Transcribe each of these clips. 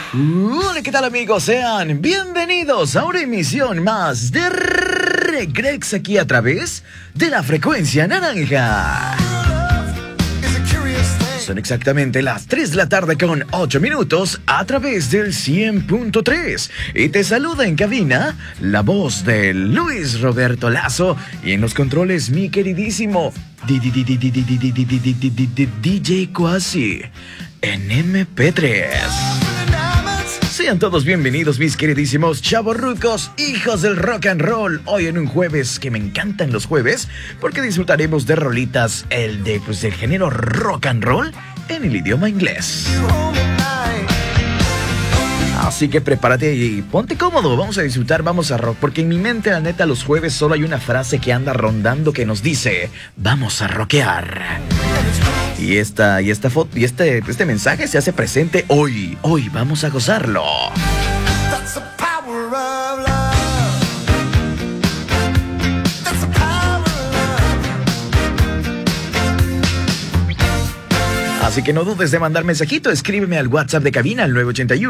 Hola, ¿qué tal, amigos? Sean bienvenidos a una emisión más de Regrex aquí a través de la frecuencia naranja. Son exactamente las 3 de la tarde con 8 minutos a través del 100.3. Y te saluda en cabina la voz de Luis Roberto Lazo y en los controles mi queridísimo DJ Quasi en MP3. Sean todos bienvenidos, mis queridísimos chavorrucos, hijos del rock and roll. Hoy en un jueves que me encantan los jueves, porque disfrutaremos de rolitas del género rock and roll en el idioma inglés. Así que prepárate y ponte cómodo, vamos a disfrutar, vamos a rock, porque en mi mente, la neta, los jueves solo hay una frase que anda rondando que nos dice: vamos a rockear. Y esta foto y este mensaje se hace presente hoy vamos a gozarlo. Así que no dudes de mandar mensajito, escríbeme al WhatsApp de cabina al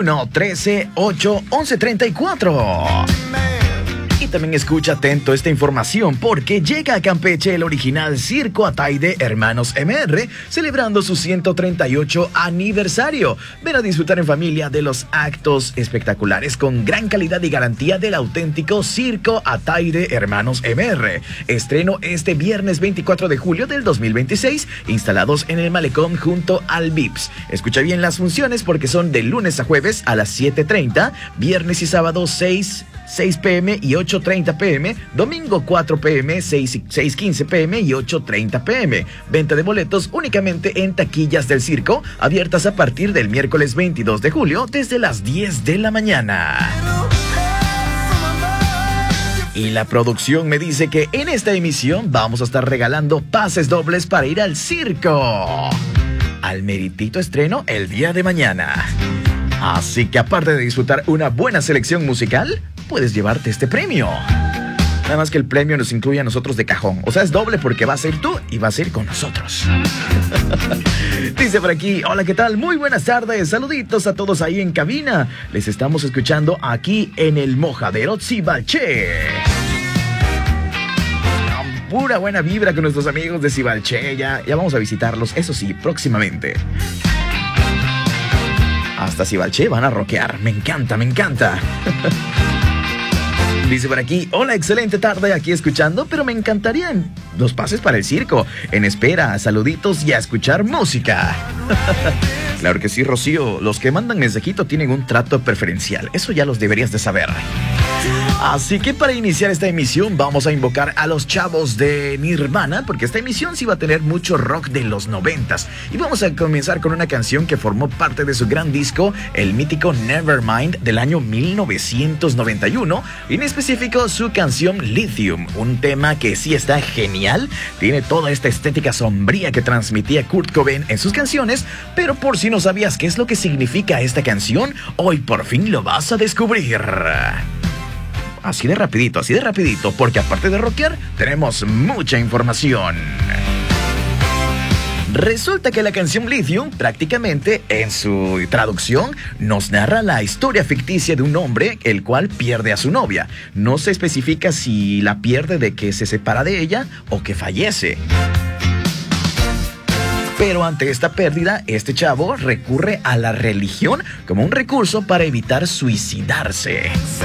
981-13-8-11-34. Y también escucha atento esta información porque llega a Campeche el original Circo Ataide Hermanos MR, celebrando su 138 aniversario. Ven a disfrutar en familia de los actos espectaculares con gran calidad y garantía del auténtico Circo Ataide Hermanos MR. Estreno este viernes 24 de julio del 2026, instalados en el Malecón junto al Vips. Escucha bien las funciones porque son de lunes a jueves a las 7:30, viernes y sábado 6 p.m. y 8:30 p.m, domingo 4 p.m, 6:15 p.m. y 8:30 p.m. Venta de boletos únicamente en taquillas del circo, abiertas a partir del miércoles 22 de julio desde las 10 de la mañana. Y la producción me dice que en esta emisión vamos a estar regalando pases dobles para ir al circo, al meritito estreno el día de mañana. Así que aparte de disfrutar una buena selección musical, puedes llevarte este premio. Nada más que el premio nos incluye a nosotros de cajón. O sea, es doble porque vas a ir tú y vas a ir con nosotros. Dice por aquí: hola, ¿qué tal? Muy buenas tardes. Saluditos a todos ahí en cabina. Les estamos escuchando aquí en el Mojadero Cibalché. Pura buena vibra con nuestros amigos de Cibalché. Ya vamos a visitarlos, eso sí, próximamente. Hasta Cibalché van a rockear. Me encanta, me encanta. Dice por aquí: hola, excelente tarde aquí escuchando, pero me encantarían los pases para el circo. En espera, saluditos y a escuchar música. Claro que sí, Rocío. Los que mandan mensajito tienen un trato preferencial. Eso ya los deberías de saber. Así que para iniciar esta emisión vamos a invocar a los chavos de Nirvana, porque esta emisión sí va a tener mucho rock de los 90s. Y vamos a comenzar con una canción que formó parte de su gran disco, el mítico Nevermind del año 1991. Y en específico su canción Lithium, un tema que sí está genial. Tiene toda esta estética sombría que transmitía Kurt Cobain en sus canciones. Pero por si no sabías qué es lo que significa esta canción, hoy por fin lo vas a descubrir. Así de rapidito, porque aparte de rockear, tenemos mucha información. Resulta que la canción Lithium, prácticamente en su traducción, nos narra la historia ficticia de un hombre el cual pierde a su novia. No se especifica si la pierde de que se separa de ella o que fallece. Pero ante esta pérdida, este chavo recurre a la religión como un recurso para evitar suicidarse.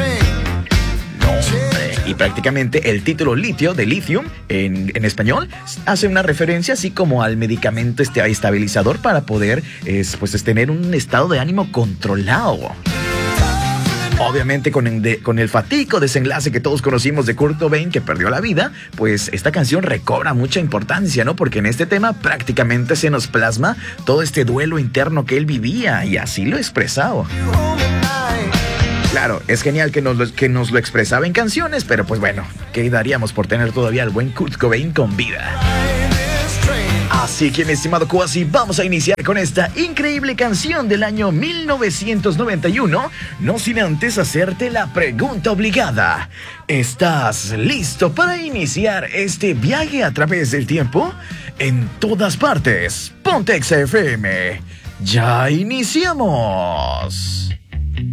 Y prácticamente el título litio de Lithium en español hace una referencia así como al medicamento estabilizador para poder tener un estado de ánimo controlado. Obviamente con el fatídico desenlace que todos conocimos de Kurt Cobain, que perdió la vida, pues esta canción recobra mucha importancia, ¿no? Porque en este tema prácticamente se nos plasma todo este duelo interno que él vivía y así lo expresaba. Claro, es genial que nos lo expresaba en canciones, pero pues bueno, ¿qué daríamos por tener todavía al buen Kurt Cobain con vida? Así que, mi estimado Quasi, vamos a iniciar con esta increíble canción del año 1991, no sin antes hacerte la pregunta obligada. ¿Estás listo para iniciar este viaje a través del tiempo? En todas partes, Ponte Exa FM. ¡Ya iniciamos!